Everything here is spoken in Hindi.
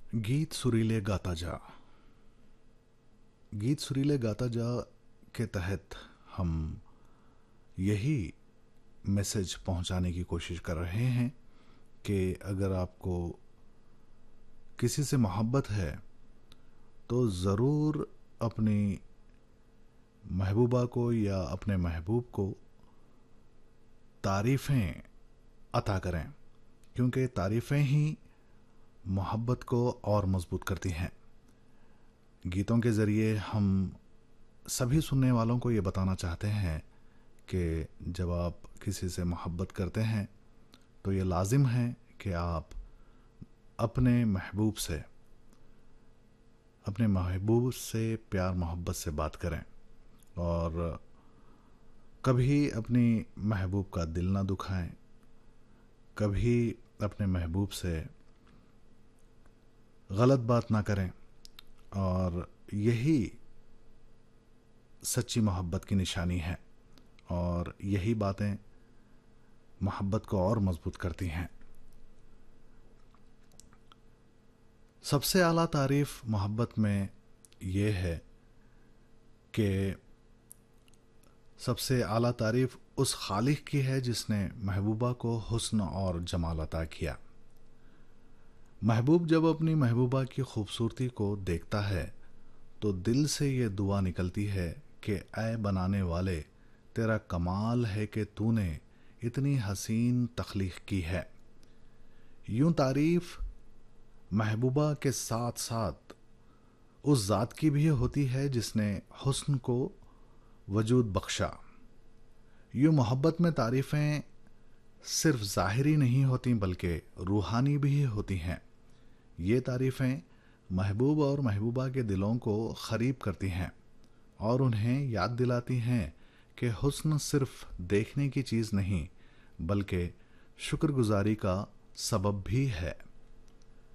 गीत सुरीले गाता जा। गीत सुरीले गाता जा के तहत हम यही मैसेज पहुंचाने की कोशिश कर रहे हैं कि अगर आपको किसी से मोहब्बत है तो ज़रूर अपनी महबूबा को या अपने महबूब को तारीफ़ें अता करें, क्योंकि तारीफ़ें ही मोहब्बत को और मज़बूत करती हैं। गीतों के ज़रिए हम सभी सुनने वालों को ये बताना चाहते हैं कि जब आप किसी से मोहब्बत करते हैं तो ये लाजिम है कि आप अपने महबूब से प्यार मोहब्बत से बात करें और कभी अपनी महबूब का दिल ना दुखाएं, कभी अपने महबूब से गलत बात ना करें। और यही सच्ची मोहब्बत की निशानी है और यही बातें मोहब्बत को और मजबूत करती हैं। सबसे आला तारीफ़ मोहब्बत में ये है कि सबसे आला तारीफ़ उस खालिक की है जिसने महबूबा को हुस्न और जमाल अता किया। महबूब जब अपनी महबूबा की खूबसूरती को देखता है तो दिल से ये दुआ निकलती है कि ऐ बनाने वाले, तेरा कमाल है कि तूने इतनी हसीन तख्लीक की है। यूं तारीफ़ महबूबा के साथ साथ उस ज़ात की भी होती है जिसने हुस्न को वजूद बख्शा। यूं मोहब्बत में तारीफ़ें सिर्फ ज़ाहिरी नहीं होती बल्कि रूहानी भी होती हैं। ये तारीफ़ें महबूब और महबूबा के दिलों को ख़रीब करती हैं और उन्हें याद दिलाती हैं कि हुस्न सिर्फ देखने की चीज़ नहीं बल्कि शुक्रगुजारी का सबब भी है।